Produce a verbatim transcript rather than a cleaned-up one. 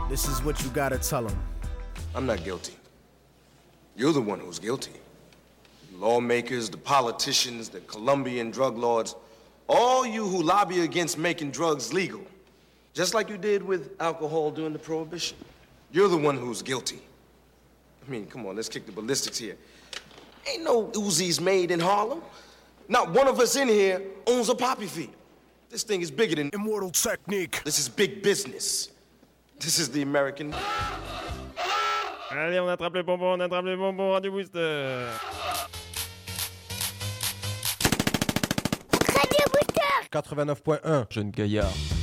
This is what you gotta tell them. I'm not guilty. You're the one who's guilty. The lawmakers, the politicians, the Colombian drug lords, all you who lobby against making drugs legal, just like you did with alcohol during the Prohibition. You're the one who's guilty. I mean, come on, let's kick the ballistics here. Ain't no Uzis made in Harlem. Not one of us in here owns a poppy field. This thing is bigger than Immortal Technique. This is big business. This is the American... Allez, on attrape le bonbon, on attrape le bonbon, Radio Booster. Radio Booster quatre-vingt-neuf point un, Jeune Gaillard.